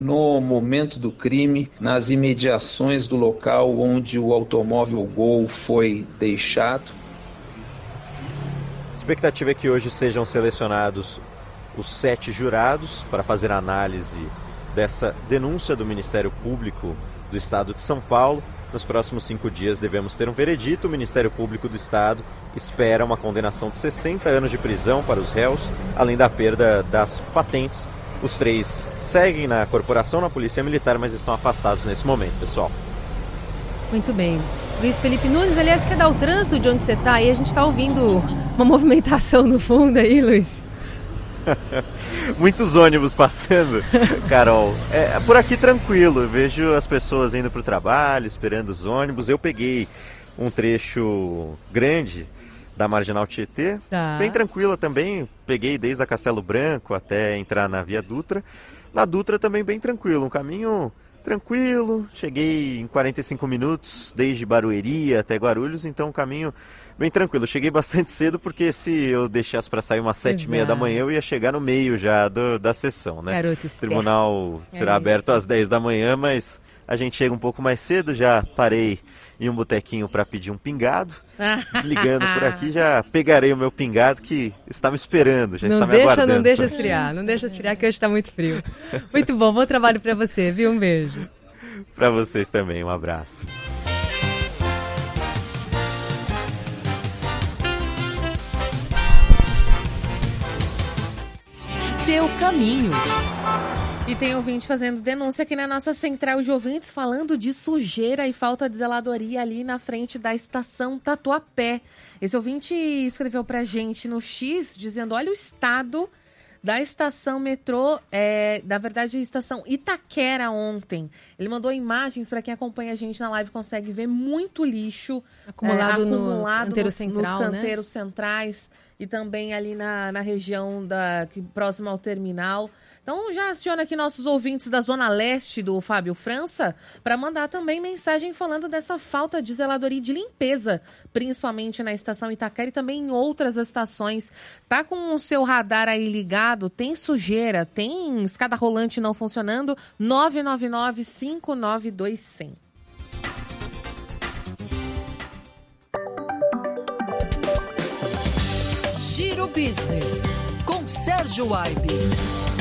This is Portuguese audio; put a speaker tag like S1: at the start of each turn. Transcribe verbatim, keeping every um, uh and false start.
S1: no momento do crime, nas imediações do local onde o automóvel Gol foi deixado.
S2: A expectativa é que hoje sejam selecionados os sete jurados para fazer a análise dessa denúncia do Ministério Público do Estado de São Paulo. Nos próximos cinco dias devemos ter um veredito. O Ministério Público do Estado espera uma condenação de sessenta anos de prisão para os réus, além da perda das patentes. Os três seguem na corporação, na Polícia Militar, mas estão afastados nesse momento, pessoal.
S3: Muito bem. Luiz Felipe Nunes, aliás, quer dar o trânsito de onde você está aí? A gente está ouvindo uma movimentação no fundo aí, Luiz.
S2: Muitos ônibus passando, Carol. É, por aqui tranquilo, eu vejo as pessoas indo para o trabalho, esperando os ônibus. Eu peguei um trecho grande da Marginal Tietê, tá. Bem tranquila também. Peguei desde a Castelo Branco até entrar na Via Dutra. Na Dutra também bem tranquilo, um caminho tranquilo. Cheguei em quarenta e cinco minutos, desde Barueri até Guarulhos, então um caminho bem tranquilo. Cheguei bastante cedo porque se eu deixasse para sair umas sete e meia da manhã, eu ia chegar no meio já do, da sessão, né?
S3: Garoto,
S2: o tribunal
S3: é
S2: será
S3: isso.
S2: aberto às dez da manhã, mas a gente chega um pouco mais cedo. Já parei em um botequinho para pedir um pingado. Desligando por aqui, já pegarei o meu pingado que está me esperando, já
S3: não
S2: está me
S3: deixa,
S2: aguardando.
S3: Não deixa esfriar, não deixa esfriar que hoje está muito frio. Muito bom, bom trabalho para você, viu? Um beijo.
S2: Para vocês também, um abraço.
S4: Seu caminho.
S5: E tem ouvinte fazendo denúncia aqui na nossa central de ouvintes, falando de sujeira e falta de zeladoria ali na frente da estação Tatuapé. Esse ouvinte escreveu pra gente no X, dizendo, olha o estado da estação metrô, é, na verdade, a estação Itaquera ontem. Ele mandou imagens para quem acompanha a gente na live, consegue ver muito lixo
S3: acumulado,
S5: é, acumulado
S3: no canteiro
S5: nos,
S3: central,
S5: nos canteiros
S3: né?
S5: centrais e também ali na, na região da, que, próxima ao terminal. Então já aciona aqui nossos ouvintes da Zona Leste do Fábio França para mandar também mensagem falando dessa falta de zeladoria e de limpeza, principalmente na estação Itaquera e também em outras estações. Tá com o seu radar aí ligado, tem sujeira, tem escada rolante não funcionando? nove nove nove, cinco nove dois, zero zero.
S4: Giro Business, com Sérgio Aibe.